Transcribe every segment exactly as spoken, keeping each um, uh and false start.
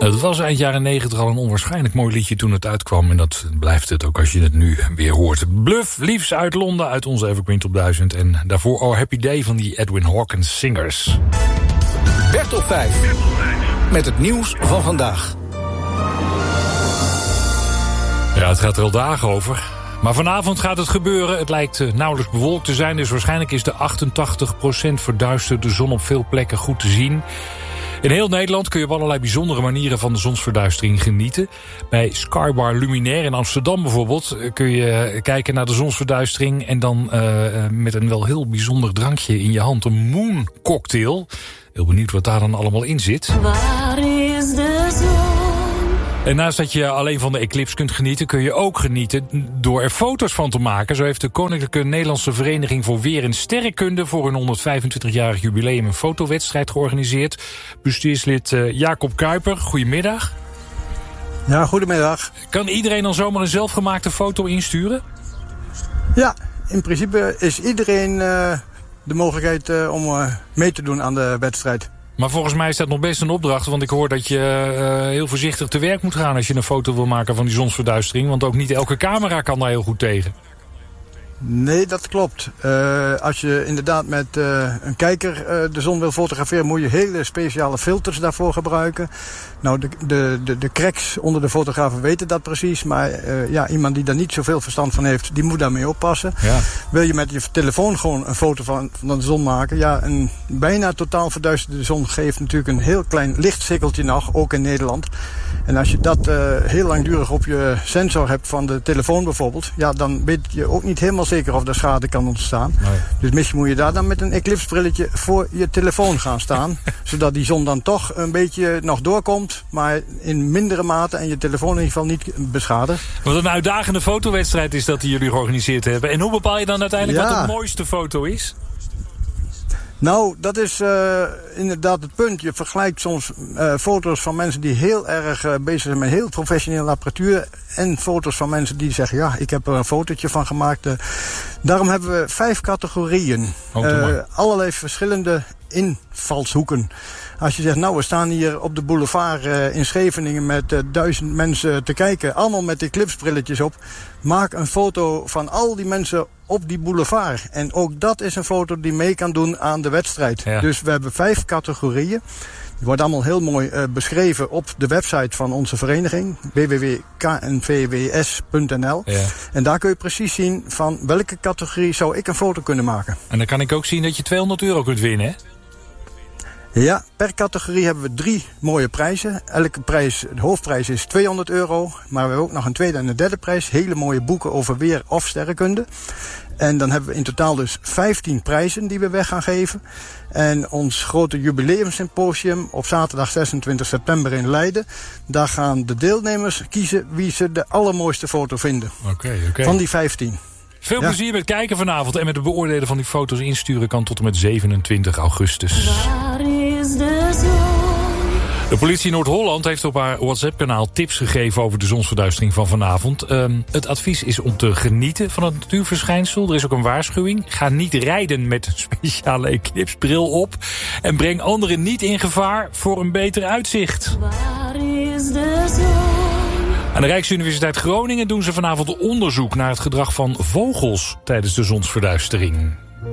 Het was eind jaren negentig al een onwaarschijnlijk mooi liedje toen het uitkwam. En dat blijft het ook als je het nu weer hoort. Bluff, liefst uit Londen, uit onze Evergreen Top duizend. En daarvoor Oh Happy Day van die Edwin Hawkins Singers. Bert op vijf. Met het nieuws van vandaag. Ja, het gaat er al dagen over. Maar vanavond gaat het gebeuren. Het lijkt uh, nauwelijks bewolkt te zijn. Dus waarschijnlijk is de achtentachtig procent verduisterde zon op veel plekken goed te zien. In heel Nederland kun je op allerlei bijzondere manieren van de zonsverduistering genieten. Bij Skybar Luminaire in Amsterdam bijvoorbeeld kun je kijken naar de zonsverduistering en dan uh, met een wel heel bijzonder drankje in je hand, een Moon Cocktail. Heel benieuwd wat daar dan allemaal in zit. Waar is de zon? En naast dat je alleen van de eclipse kunt genieten, kun je ook genieten door er foto's van te maken. Zo heeft de Koninklijke Nederlandse Vereniging voor Weer en Sterrenkunde voor hun honderdvijfentwintigjarig jubileum een fotowedstrijd georganiseerd. Bestuurslid uh, Jacob Kuiper, goedemiddag. Ja, goedemiddag. Kan iedereen dan zomaar een zelfgemaakte foto insturen? Ja, in principe is iedereen uh, de mogelijkheid uh, om uh, mee te doen aan de wedstrijd. Maar volgens mij is dat nog best een opdracht, want ik hoor dat je uh, heel voorzichtig te werk moet gaan als je een foto wil maken van die zonsverduistering. Want ook niet elke camera kan daar heel goed tegen. Nee, dat klopt. Uh, als je inderdaad met uh, een kijker uh, de zon wil fotograferen, moet je hele speciale filters daarvoor gebruiken. Nou, de, de, de, de cracks onder de fotografen weten dat precies. Maar uh, ja, iemand die daar niet zoveel verstand van heeft, die moet daarmee oppassen. Ja. Wil je met je telefoon gewoon een foto van, van de zon maken? Ja, een bijna totaal verduisterde zon geeft natuurlijk een heel klein lichtsikkeltje nog, ook in Nederland. En als je dat uh, heel langdurig op je sensor hebt van de telefoon bijvoorbeeld, ja, dan weet je ook niet helemaal zeker of er schade kan ontstaan. Nee. Dus misschien moet je daar dan met een eclipse brilletje voor je telefoon gaan staan. Zodat die zon dan toch een beetje nog doorkomt, maar in mindere mate en je telefoon in ieder geval niet beschadigt. Wat een uitdagende fotowedstrijd is dat die jullie georganiseerd hebben. En hoe bepaal je dan uiteindelijk ja. wat de mooiste foto is? Nou, dat is uh, inderdaad het punt. Je vergelijkt soms uh, foto's van mensen die heel erg uh, bezig zijn met heel professionele apparatuur. En foto's van mensen die zeggen, ja, ik heb er een fotootje van gemaakt. Uh, daarom hebben we vijf categorieën. Oh, uh, allerlei verschillende invalshoeken. Als je zegt, nou, we staan hier op de boulevard uh, in Scheveningen met uh, duizend mensen te kijken. Allemaal met eclipsebrilletjes op. Maak een foto van al die mensen op die boulevard. En ook dat is een foto die mee kan doen aan de wedstrijd. Ja. Dus we hebben vijf categorieën. Die wordt allemaal heel mooi uh, beschreven op de website van onze vereniging. w w w punt k n v w s punt n l. Ja. En daar kun je precies zien van welke categorie zou ik een foto kunnen maken. En dan kan ik ook zien dat je tweehonderd euro kunt winnen, hè? Ja, per categorie hebben we drie mooie prijzen. Elke prijs, de hoofdprijs is tweehonderd euro. Maar we hebben ook nog een tweede en een derde prijs. Hele mooie boeken over weer of sterrenkunde. En dan hebben we in totaal dus vijftien prijzen die we weg gaan geven. En ons grote jubileumsymposium op zaterdag zesentwintig september in Leiden. Daar gaan de deelnemers kiezen wie ze de allermooiste foto vinden. Okay, okay. Van die vijftien. Veel plezier ja. met kijken vanavond. En met het beoordelen van die foto's insturen kan tot en met zevenentwintig augustus. Waar is de zon? De politie Noord-Holland heeft op haar WhatsApp-kanaal tips gegeven over de zonsverduistering van vanavond. Um, het advies is om te genieten van het natuurverschijnsel. Er is ook een waarschuwing. Ga niet rijden met een speciale eclipsbril op. En breng anderen niet in gevaar voor een beter uitzicht. Waar is de zon? Aan de Rijksuniversiteit Groningen doen ze vanavond onderzoek naar het gedrag van vogels tijdens de zonsverduistering.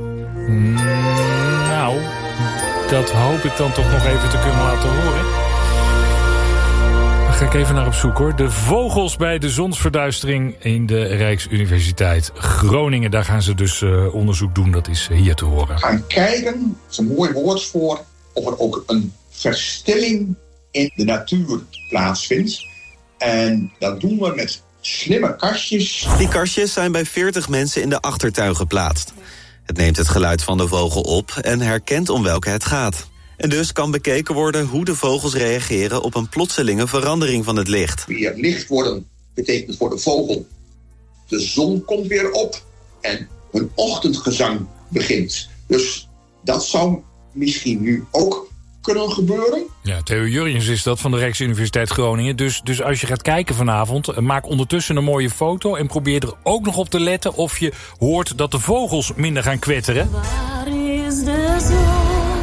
Nou, dat hoop ik dan toch nog even te kunnen laten horen. Daar ga ik even naar op zoek hoor. De vogels bij de zonsverduistering in de Rijksuniversiteit Groningen. Daar gaan ze dus uh, onderzoek doen, dat is hier te horen. Gaan kijken, dat is een mooi woord voor, of er ook een verstilling in de natuur plaatsvindt. En dat doen we met slimme kastjes. Die kastjes zijn bij veertig mensen in de achtertuin geplaatst. Het neemt het geluid van de vogel op en herkent om welke het gaat. En dus kan bekeken worden hoe de vogels reageren op een plotselinge verandering van het licht. Weer licht worden betekent voor de vogel, de zon komt weer op en hun ochtendgezang begint. Dus dat zou misschien nu ook kunnen gebeuren. Ja, Theo Jurjens is dat van de Rijksuniversiteit Groningen. Dus, dus als je gaat kijken vanavond, maak ondertussen een mooie foto en probeer er ook nog op te letten of je hoort dat de vogels minder gaan kwetteren. Waar is de zon?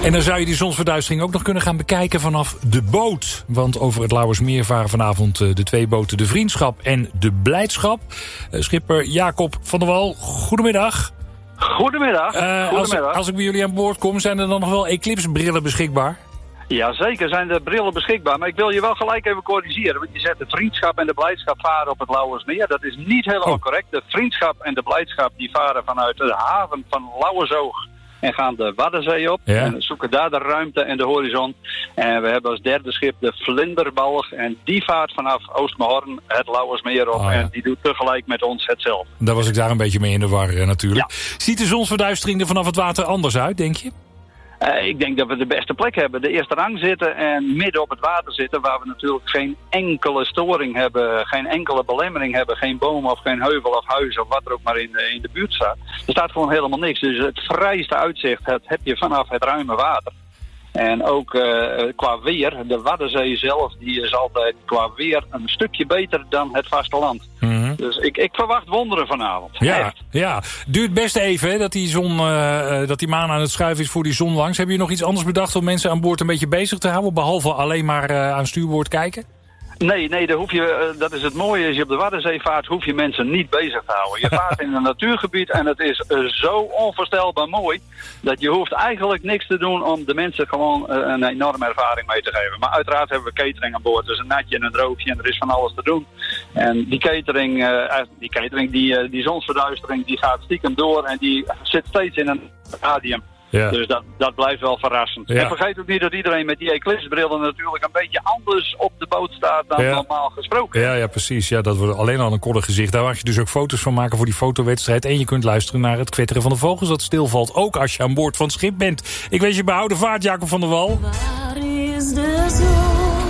En dan zou je die zonsverduistering ook nog kunnen gaan bekijken vanaf de boot. Want over het Lauwersmeer varen vanavond de twee boten de Vriendschap en de Blijdschap. Schipper Jacob van der Wal, goedemiddag. Goedemiddag. Uh, goedemiddag. Als, als ik bij jullie aan boord kom, zijn er dan nog wel eclipsebrillen beschikbaar? Ja, zeker zijn de brillen beschikbaar. Maar ik wil je wel gelijk even corrigeren. Want je zegt de Vriendschap en de Blijdschap varen op het Lauwersmeer. Dat is niet helemaal oh. correct. De Vriendschap en de Blijdschap die varen vanuit de haven van Lauwersoog en gaan de Waddenzee op. Ja. En zoeken daar de ruimte en de horizon. En we hebben als derde schip de Vlinderbalg. En die vaart vanaf Oostmaarhorn het Lauwersmeer op. Oh, ja. En die doet tegelijk met ons hetzelfde. Daar was ik daar een beetje mee in de war natuurlijk. Ja. Ziet de zonsverduistering er vanaf het water anders uit, denk je? Uh, ik denk dat we de beste plek hebben. De eerste rang zitten en midden op het water zitten, waar we natuurlijk geen enkele storing hebben, geen enkele belemmering hebben, geen boom of geen heuvel of huis of wat er ook maar in de, in de buurt staat. Er staat gewoon helemaal niks. Dus het vrijste uitzicht het heb je vanaf het ruime water. En ook uh, qua weer, de Waddenzee zelf, die is altijd qua weer een stukje beter dan het vasteland. Mm-hmm. Dus ik, ik verwacht wonderen vanavond. Ja, echt. Ja, duurt best even hè, dat die zon, uh, dat die maan aan het schuiven is voor die zon langs. Heb je nog iets anders bedacht om mensen aan boord een beetje bezig te houden, behalve alleen maar uh, aan stuurboord kijken? Nee, nee, daar hoef je, dat is het mooie. Als je op de Waddenzee vaart, hoef je mensen niet bezig te houden. Je vaart in een natuurgebied en het is uh, zo onvoorstelbaar mooi dat je hoeft eigenlijk niks te doen om de mensen gewoon uh, een enorme ervaring mee te geven. Maar uiteraard hebben we catering aan boord. Dus een natje en een droogje en er is van alles te doen. En die catering, uh, die, catering die, uh, die zonsverduistering, die gaat stiekem door en die zit steeds in een stadium. Ja. Dus dat, dat blijft wel verrassend. Ja. En vergeet ook niet dat iedereen met die eclipsebrillen natuurlijk een beetje anders op de boot staat dan ja. normaal gesproken. Ja, ja, precies. Ja, dat wordt alleen al een koddig gezicht. Daar mag je dus ook foto's van maken voor die fotowedstrijd. En je kunt luisteren naar het kwetteren van de vogels dat stilvalt. Ook als je aan boord van het schip bent. Ik wens je behouden vaart, Jacob van der Wal. Waar is de zon?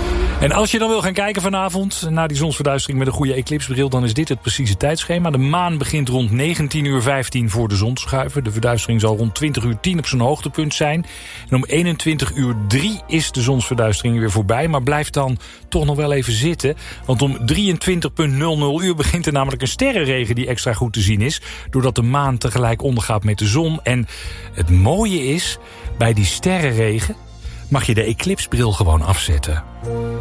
En als je dan wil gaan kijken vanavond naar die zonsverduistering met een goede eclipsbril, dan is dit het precieze tijdschema. De maan begint rond negentien uur vijftien voor de zon te schuiven. De verduistering zal rond twintig uur tien op zijn hoogtepunt zijn. En om eenentwintig uur drie is de zonsverduistering weer voorbij. Maar blijf dan toch nog wel even zitten. Want om drieëntwintig uur begint er namelijk een sterrenregen die extra goed te zien is. Doordat de maan tegelijk ondergaat met de zon. En het mooie is, bij die sterrenregen mag je de eclipsbril gewoon afzetten.